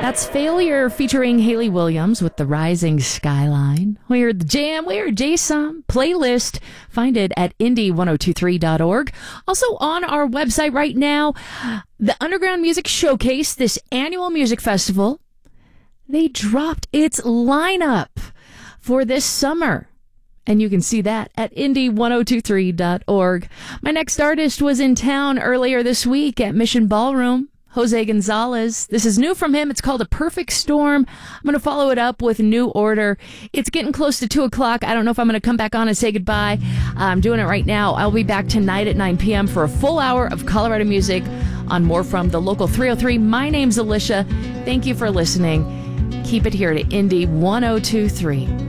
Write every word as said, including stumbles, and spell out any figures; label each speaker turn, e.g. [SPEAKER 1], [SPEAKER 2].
[SPEAKER 1] That's Failure featuring Haley Williams with The Rising Skyline. We heard The Jam, we heard Jason playlist. Find it at indie ten twenty-three dot org. Also on our website right now, the Underground Music Showcase, this annual music festival, they dropped its lineup for this summer. And you can see that at indie ten twenty-three dot org. My next artist was in town earlier this week at Mission Ballroom. Jose Gonzalez. This is new from him. It's called A Perfect Storm. I'm going to follow it up with New Order. It's getting close to two o'clock. I don't know if I'm going to come back on and say goodbye. I'm doing it right now. I'll be back tonight at nine p.m. for a full hour of Colorado music on more from the Local three oh three. My name's Alicia. Thank you for listening. Keep it here to Indie ten twenty-three.